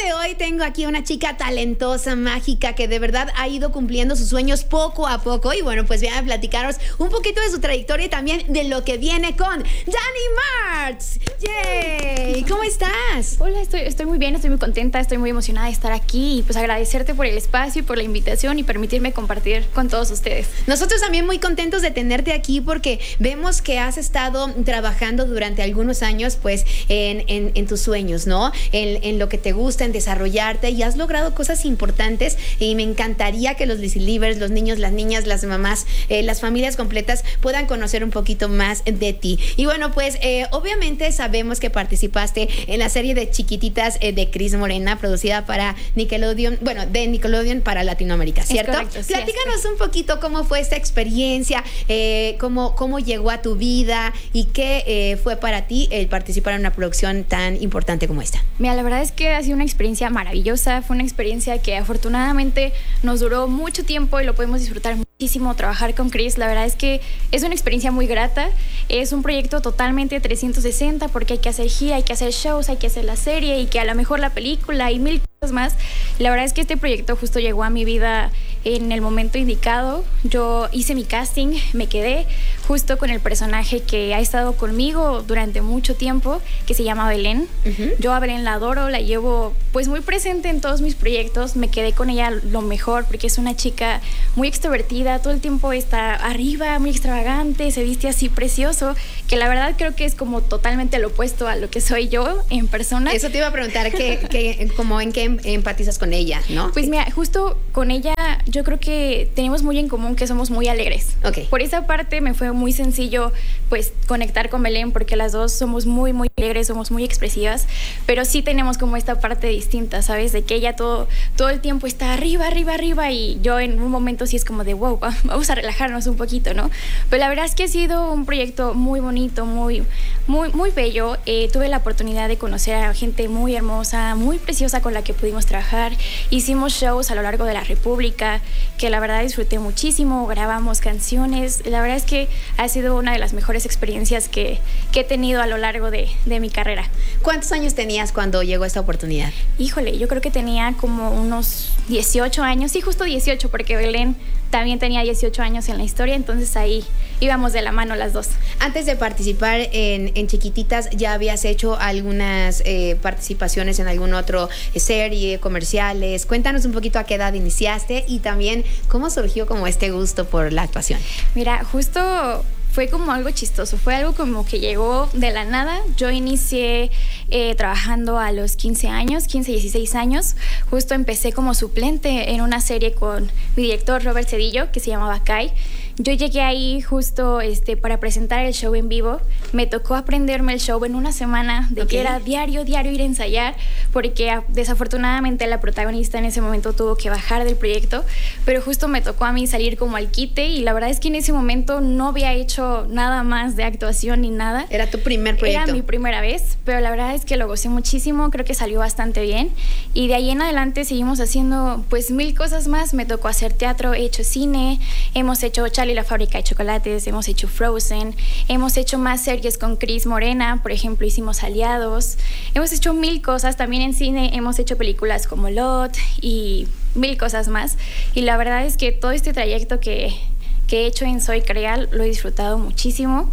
de hoy tengo aquí una chica talentosa, mágica, que de verdad ha ido cumpliendo sus sueños poco a poco. Y bueno, pues viene a platicarnos un poquito de su trayectoria y también de lo que viene con Dani Martz. ¡Yay! ¿Cómo estás? Hola, estoy muy bien, estoy muy contenta, estoy muy emocionada de estar aquí y pues agradecerte por el espacio y por la invitación y permitirme compartir con todos ustedes. Nosotros también muy contentos de tenerte aquí porque vemos que has estado trabajando durante algunos años pues en tus sueños, ¿no? En lo que te gusta, en desarrollarte, y has logrado cosas importantes, y me encantaría que los Lizzy-Livers, los niños, las niñas, las mamás, las familias completas puedan conocer un poquito más de ti. Y bueno, pues obviamente sabemos que participaste en la serie de Chiquititas de Cris Morena, producida para Nickelodeon, bueno, de Nickelodeon para Latinoamérica, ¿cierto? Es correcto, sí, Platícanos un poquito cómo fue esta experiencia, cómo llegó a tu vida y qué fue para ti el participar en una producción tan importante como esta. Mira, la verdad es que ha sido una experiencia maravillosa, fue una experiencia que afortunadamente nos duró mucho tiempo y lo podemos disfrutar muchísimo. Trabajar con Cris, la verdad es que es una experiencia muy grata, es un proyecto totalmente 360 porque hay que hacer gira, hay que hacer shows, hay que hacer la serie y que a lo mejor la película y mil cosas más. La verdad es que este proyecto justo llegó a mi vida en el momento indicado. Yo hice mi casting, me quedé justo con el personaje que ha estado conmigo durante mucho tiempo, que se llama Belén. Yo a Belén la adoro, la llevo pues muy presente en todos mis proyectos. Me quedé con ella lo mejor porque es una chica muy extrovertida, todo el tiempo está arriba, muy extravagante, se viste así precioso, que la verdad creo que es como totalmente lo opuesto a lo que soy yo en persona. Eso te iba a preguntar, como en qué empatizas con ella, ¿no? Pues mira, justo con ella yo creo que tenemos muy en común que somos muy alegres. Okay. Por esa parte me fue muy sencillo pues conectar con Belén porque las dos somos muy alegres, somos muy expresivas, pero sí tenemos como esta parte distinta, ¿sabes? De que ella todo el tiempo está arriba y yo en un momento sí es como de wow, vamos a relajarnos un poquito, ¿no? Pero la verdad es que ha sido un proyecto muy bonito, muy bello. Tuve la oportunidad de conocer a gente muy hermosa, muy preciosa con la que pudimos trabajar. Hicimos shows a lo largo de la República que la verdad disfruté muchísimo, grabamos canciones. La verdad es que ha sido una de las mejores experiencias que he tenido a lo largo de mi carrera. ¿Cuántos años tenías cuando llegó esta oportunidad? Híjole, yo creo que tenía como unos 18 años, sí, justo 18, porque Belén también tenía 18 años en la historia, entonces ahí íbamos de la mano las dos. Antes de participar en Chiquititas, ¿ya habías hecho algunas participaciones en algún otro serie, comerciales? Cuéntanos un poquito a qué edad iniciaste y también cómo surgió como este gusto por la actuación. Mira, justo fue como algo chistoso, fue algo como que llegó de la nada. Yo inicié trabajando a los 15, 16 años. Justo empecé como suplente en una serie con mi director Robert Cedillo, que se llamaba Kai. Yo llegué ahí justo para presentar el show en vivo. Me tocó aprenderme el show en una semana, de que era diario ir a ensayar, porque desafortunadamente la protagonista en ese momento tuvo que bajar del proyecto, pero justo me tocó a mí salir como al quite y la verdad es que en ese momento no había hecho nada más de actuación ni nada. ¿Era tu primer proyecto? Era mi primera vez, pero la verdad es que lo gocé muchísimo, creo que salió bastante bien y de ahí en adelante seguimos haciendo pues mil cosas más. Me tocó hacer teatro, he hecho cine, hemos hecho Charlie y la fábrica de chocolates, hemos hecho Frozen, hemos hecho más series con Cris Morena, por ejemplo hicimos Aliados, hemos hecho mil cosas. También en cine hemos hecho películas como Lot y mil cosas más, y la verdad es que todo este trayecto que he hecho en Soy Creal lo he disfrutado muchísimo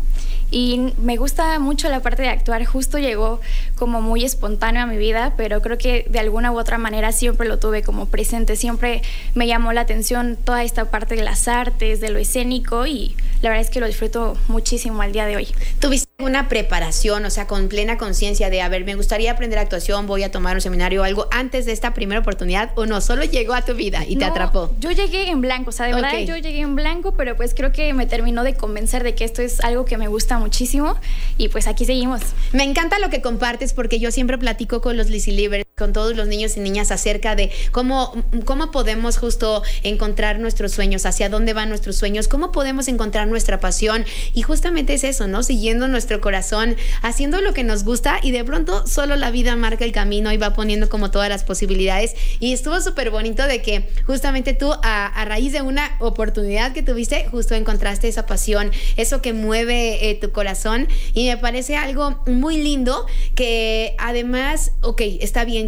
y me gusta mucho la parte de actuar. Justo llegó como muy espontáneo a mi vida, pero creo que de alguna u otra manera siempre lo tuve como presente, siempre me llamó la atención toda esta parte de las artes, de lo escénico, y la verdad es que lo disfruto muchísimo al día de hoy. ¿Tuviste una preparación, o sea, con plena conciencia de, a ver, me gustaría aprender actuación, voy a tomar un seminario o algo antes de esta primera oportunidad, o no, solo llegó a tu vida y te atrapó? Yo llegué en blanco, o sea, de verdad yo llegué en blanco, pero pues creo que me terminó de convencer de que esto es algo que me gusta muchísimo y pues aquí seguimos. Me encanta lo que compartes porque yo siempre platico con los Lizzy-Livers, con todos los niños y niñas acerca de cómo podemos justo encontrar nuestros sueños, hacia dónde van nuestros sueños, cómo podemos encontrar nuestra pasión, y justamente es eso, ¿no? Siguiendo nuestro corazón, haciendo lo que nos gusta, y de pronto solo la vida marca el camino y va poniendo como todas las posibilidades. Y estuvo súper bonito de que justamente tú a raíz de una oportunidad que tuviste, justo encontraste esa pasión, eso que mueve tu corazón, y me parece algo muy lindo que además, está bien,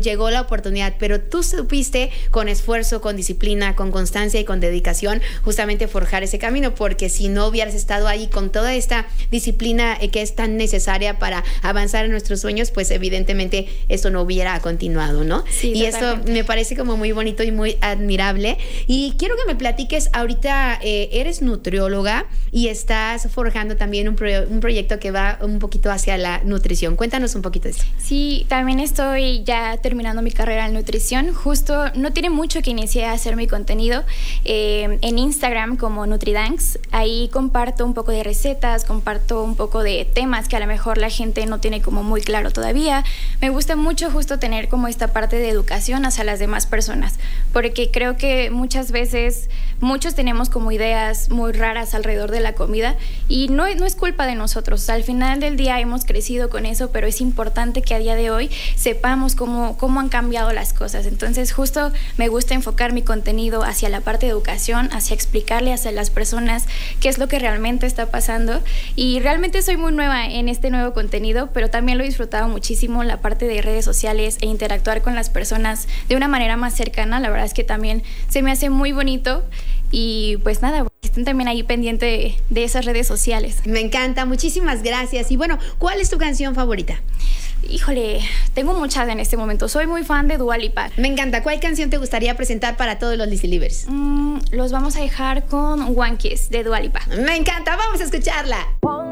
llegó la oportunidad, pero tú supiste con esfuerzo, con disciplina, con constancia y con dedicación justamente forjar ese camino, porque si no hubieras estado ahí con toda esta disciplina que es tan necesaria para avanzar en nuestros sueños, pues evidentemente esto no hubiera continuado, ¿no? Sí, y totalmente. esto me parece como muy bonito y muy admirable. Y quiero que me platiques, ahorita eres nutrióloga y estás forjando también un proyecto que va un poquito hacia la nutrición. Cuéntanos un poquito de eso. Sí, también estoy ya terminando mi carrera en nutrición. Justo no tiene mucho que inicié a hacer mi contenido en Instagram como Nutridanks. Ahí comparto un poco de recetas, comparto un poco de temas que a lo mejor la gente no tiene como muy claro todavía. Me gusta mucho justo tener como esta parte de educación hacia las demás personas, porque creo que muchas veces muchos tenemos como ideas muy raras alrededor de la comida y no es culpa de nosotros. Al final del día hemos crecido con eso, pero es importante que a día de hoy sepamos cómo han cambiado las cosas. Entonces justo me gusta enfocar mi contenido hacia la parte de educación, hacia explicarle hacia las personas qué es lo que realmente está pasando, y realmente soy muy nueva en este nuevo contenido, pero también lo he disfrutado muchísimo, la parte de redes sociales e interactuar con las personas de una manera más cercana. La verdad es que también se me hace muy bonito. Y pues nada, estén también ahí pendiente de esas redes sociales. Me encanta, muchísimas gracias. Y bueno, ¿cuál es tu canción favorita? Híjole, tengo muchas en este momento. Soy muy fan de Dua Lipa. Me encanta. ¿Cuál canción te gustaría presentar para todos los Lizzy Livers? Los vamos a dejar con One Kiss de Dua Lipa. Me encanta, vamos a escucharla.